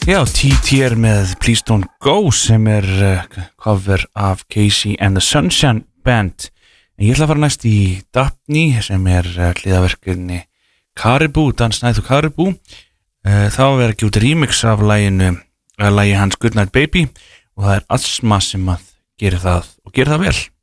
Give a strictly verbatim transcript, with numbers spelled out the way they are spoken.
Já, T T er með Please Don't Go sem er uh, cover af Casey and the Sunshine Band. En ég ætla að fara næst í Daphne sem er uh, hliðaverkefni Caribou, Dansnæð og Caribou. Uh, þá er ekki út remix af laginu, uh, lagi hans Goodnight Baby og það er Asma sem að gera það og gera það vel.